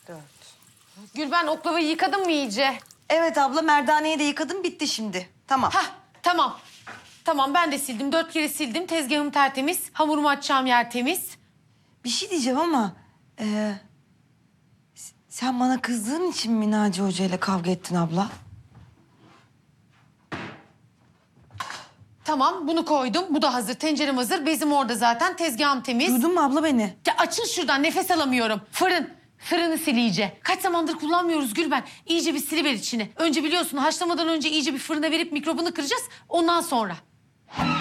4. Gül, ben oklavayı yıkadım mı iyice? Evet abla, merdaneyi de yıkadım, bitti şimdi. Tamam. Hah, tamam. Tamam, ben de sildim. 4 kere sildim. Tezgahım tertemiz. Hamurumu açacağım yer temiz. Bir şey diyeceğim ama... sen bana kızdığın için mi Naci Hoca ile kavga ettin abla? Tamam, bunu koydum. Bu da hazır. Tencerem hazır. Bezim orada zaten. Tezgahım temiz. Duydun mu abla beni? Ya açıl şuradan. Nefes alamıyorum. Fırın. Fırını sil iyice. Kaç zamandır kullanmıyoruz Gülben. İyice bir siliver içini. Önce biliyorsun haşlamadan önce iyice bir fırına verip mikrobunu kıracağız. Ondan sonra.